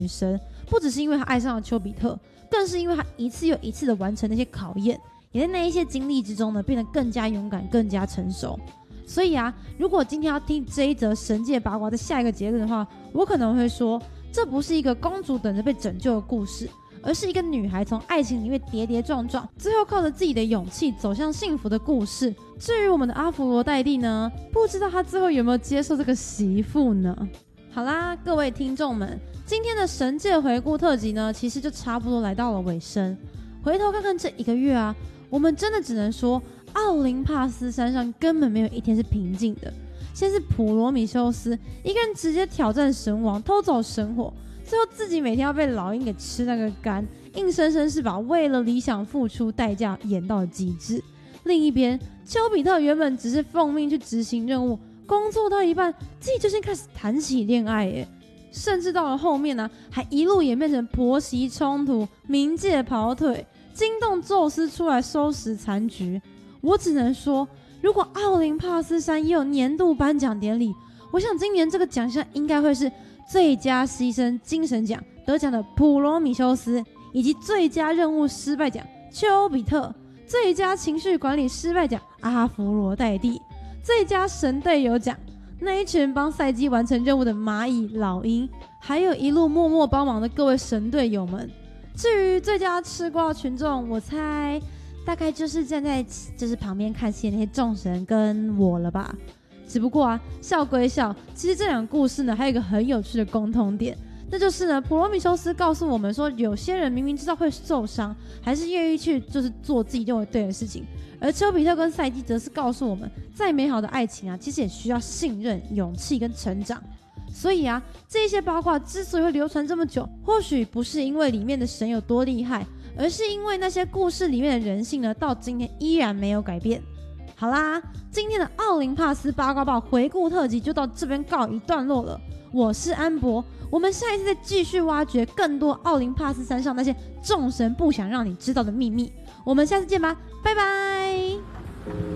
神，不只是因为他爱上了丘比特，更是因为他一次又一次的完成那些考验，也在那一些经历之中呢，变得更加勇敢，更加成熟。所以啊，如果今天要听这一则神界八卦的下一个结论的话，我可能会说，这不是一个公主等着被拯救的故事，而是一个女孩从爱情里面跌跌撞撞，最后靠着自己的勇气走向幸福的故事。至于我们的阿佛罗代蒂呢，不知道她最后有没有接受这个媳妇呢？好啦，各位听众们，今天的神界回顾特辑呢，其实就差不多来到了尾声。回头看看这一个月啊，我们真的只能说，奥林帕斯山上根本没有一天是平静的。先是普罗米修斯一个人直接挑战神王，偷走神火，最后自己每天要被老鹰给吃那个肝，硬生生是把为了理想付出代价演到了极致。另一边，丘比特原本只是奉命去执行任务，工作到一半，自己就先开始谈起恋爱耶，甚至到了后面呢，还一路演变成婆媳冲突、冥界跑腿，惊动宙斯出来收拾残局。我只能说，如果奥林帕斯山也有年度颁奖典礼，我想今年这个奖项应该会是最佳牺牲精神奖得奖的普罗米修斯，以及最佳任务失败奖丘比特，最佳情绪管理失败奖阿佛罗代蒂，最佳神队友奖那一群帮赛姬完成任务的蚂蚁、老鹰，还有一路默默帮忙的各位神队友们。至于最佳吃瓜群众，我猜大概就是站在旁边看戏的那些众神跟我了吧。只不过啊，笑归笑，其实这两个故事呢，还有一个很有趣的共通点，那就是呢，普罗米修斯告诉我们说，有些人明明知道会受伤，还是愿意去做自己认为对的事情。而丘比特跟赛姬则是告诉我们，再美好的爱情啊，其实也需要信任、勇气跟成长。所以啊，这些八卦之所以会流传这么久，或许不是因为里面的神有多厉害，而是因为那些故事里面的人性呢，到今天依然没有改变。好啦，今天的奥林帕斯八卦报回顾特辑就到这边告一段落了。我是安博，我们下一次再继续挖掘更多奥林帕斯山上那些众神不想让你知道的秘密。我们下次见吧，拜拜。